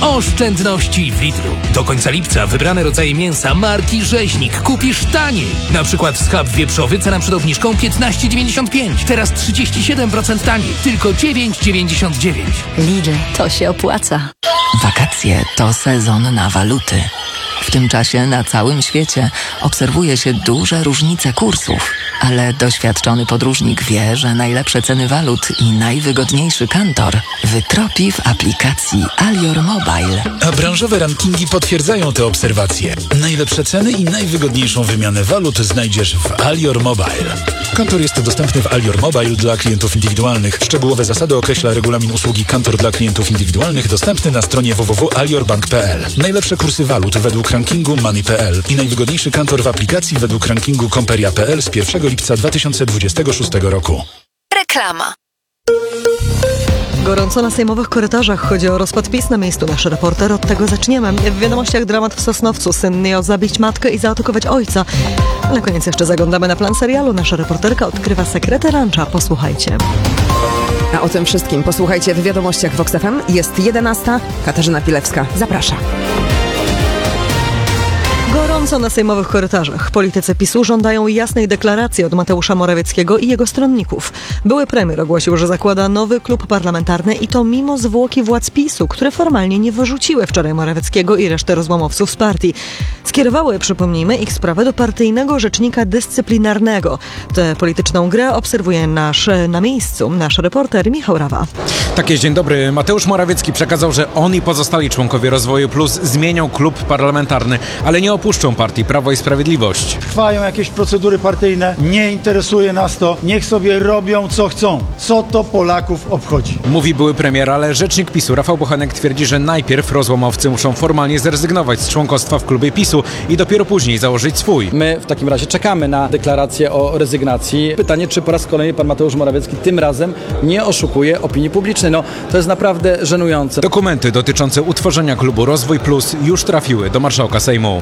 Oszczędności w Lidlu. Do końca lipca wybrane rodzaje mięsa marki Rzeźnik kupisz taniej. Na przykład schab wieprzowy cena przed obniżką 15,95. Teraz 37% taniej. Tylko 9,99. Lidl, to się opłaca. Wakacje to sezon na waluty. W tym czasie na całym świecie obserwuje się duże różnice kursów, ale doświadczony podróżnik wie, że najlepsze ceny walut i najwygodniejszy kantor wytropi w aplikacji Alior Mobile. A branżowe rankingi potwierdzają te obserwacje. Najlepsze ceny i najwygodniejszą wymianę walut znajdziesz w Alior Mobile. Kantor jest dostępny w Alior Mobile dla klientów indywidualnych. Szczegółowe zasady określa regulamin usługi Kantor dla klientów indywidualnych dostępny na stronie www.aliorbank.pl. Najlepsze kursy walut według rankingu Money.pl i najwygodniejszy kantor w aplikacji według rankingu Komperia.pl z 1 lipca 2026 roku. Reklama. Gorąco na sejmowych korytarzach. Chodzi o rozpad PiS na miejscu. Nasz reporter, od tego zaczniemy. W wiadomościach dramat w Sosnowcu. Syn miał zabić matkę i zaatakować ojca. Na koniec jeszcze zaglądamy na plan serialu. Nasza reporterka odkrywa sekrety rancha. Posłuchajcie. A o tym wszystkim posłuchajcie w wiadomościach Vox FM. Jest 11. Katarzyna Pilewska. Zapraszam. Gorąco na sejmowych korytarzach. Politycy PiS-u żądają jasnej deklaracji od Mateusza Morawieckiego i jego stronników. Były premier ogłosił, że zakłada nowy klub parlamentarny i to mimo zwłoki władz PiS-u, które formalnie nie wyrzuciły wczoraj Morawieckiego i resztę rozłamowców z partii. Skierowały, przypomnijmy, ich sprawę do partyjnego rzecznika dyscyplinarnego. Tę polityczną grę obserwuje na miejscu nasz reporter Michał Rawa. Tak jest, dzień dobry. Mateusz Morawiecki przekazał, że on i pozostali członkowie Rozwoju Plus zmienią klub parlamentarny, ale nie opuszczą partii Prawo i Sprawiedliwość. Trwają jakieś procedury partyjne, nie interesuje nas to, niech sobie robią co chcą. Co to Polaków obchodzi? Mówi były premier, ale rzecznik PiS-u Rafał Bochenek twierdzi, że najpierw rozłamowcy muszą formalnie zrezygnować z członkostwa w klubie PiS-u i dopiero później założyć swój. My w takim razie czekamy na deklarację o rezygnacji. Pytanie, czy po raz kolejny pan Mateusz Morawiecki tym razem nie oszukuje opinii publicznej. No, to jest naprawdę żenujące. Dokumenty dotyczące utworzenia klubu Rozwój Plus już trafiły do marszałka Sejmu.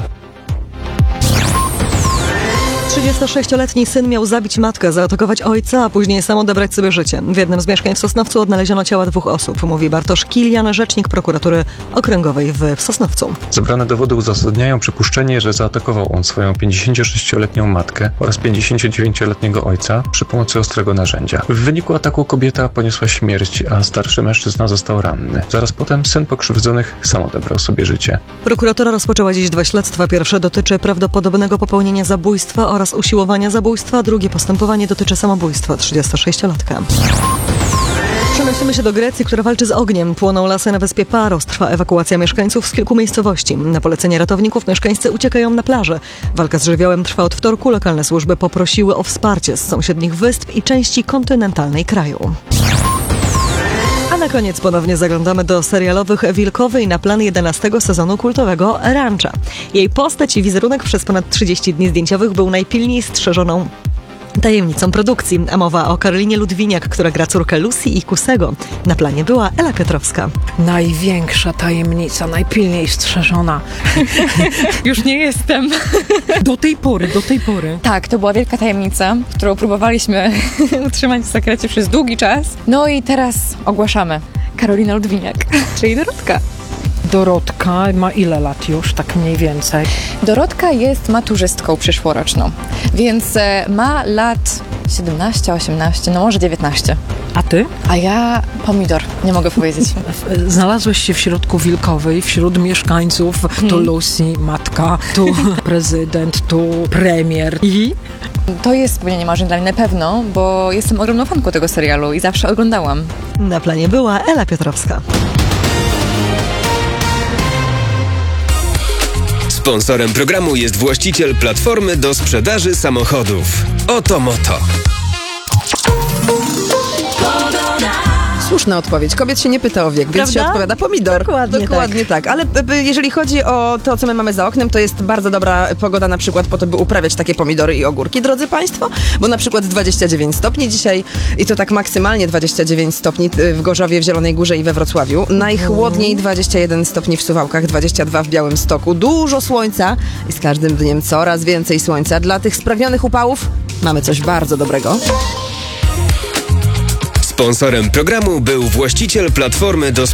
36-letni syn miał zabić matkę, zaatakować ojca, a później sam odebrać sobie życie. W jednym z mieszkań w Sosnowcu odnaleziono ciała 2 osób, mówi Bartosz Kilian, rzecznik prokuratury okręgowej w Sosnowcu. Zebrane dowody uzasadniają przypuszczenie, że zaatakował on swoją 56-letnią matkę oraz 59-letniego ojca przy pomocy ostrego narzędzia. W wyniku ataku kobieta poniosła śmierć, a starszy mężczyzna został ranny. Zaraz potem syn pokrzywdzonych sam odebrał sobie życie. Prokuratura rozpoczęła dziś 2 śledztwa. Pierwsze dotyczy prawdopodobnego popełnienia zabójstwa oraz usiłowania zabójstwa. Drugie postępowanie dotyczy samobójstwa 36-latka. Przenosimy się do Grecji, która walczy z ogniem. Płoną lasy na wyspie Paros. Trwa ewakuacja mieszkańców z kilku miejscowości. Na polecenie ratowników mieszkańcy uciekają na plażę. Walka z żywiołem trwa od wtorku. Lokalne służby poprosiły o wsparcie z sąsiednich wysp i części kontynentalnej kraju. A na koniec ponownie zaglądamy do serialowych Wilkowy i na plan 11 sezonu kultowego Rancha. Jej postać i wizerunek przez ponad 30 dni zdjęciowych był najpilniej strzeżoną tajemnicą produkcji. A mowa o Karolinie Ludwiniak, która gra córkę Lucy i Kusego. Na planie była Ela Piotrowska. Największa tajemnica, najpilniej strzeżona. Już nie jestem. Do tej pory. Tak, to była wielka tajemnica, którą próbowaliśmy utrzymać w sekrecie przez długi czas. No i teraz ogłaszamy. Karolina Ludwiniak, czyli Dorotka. Dorotka ma ile lat już, tak mniej więcej? Dorotka jest maturzystką przyszłoroczną, więc ma lat 17, 18, no może 19. A ty? A ja pomidor, nie mogę powiedzieć. Znalazłeś się w środku Wilkowej, wśród mieszkańców, tu Lucy, matka, tu prezydent, tu premier i... To jest spełnienie marzeń dla mnie na pewno, bo jestem ogromną fanką tego serialu i zawsze oglądałam. Na planie była Ela Piotrowska. Sponsorem programu jest właściciel platformy do sprzedaży samochodów. Oto Moto. Słuszna odpowiedź. Kobiet się nie pyta o wiek, więc Prawda? się odpowiada pomidor. Dokładnie tak. Ale jeżeli chodzi o to, co my mamy za oknem, to jest bardzo dobra pogoda na przykład po to, by uprawiać takie pomidory i ogórki, drodzy Państwo, bo na przykład 29 stopni dzisiaj i to tak maksymalnie 29 stopni w Gorzowie, w Zielonej Górze i we Wrocławiu. Najchłodniej 21 stopni w Suwałkach, 22 w Białymstoku. Dużo słońca i z każdym dniem coraz więcej słońca. Dla tych spragnionych upałów mamy coś bardzo dobrego. Sponsorem programu był właściciel platformy do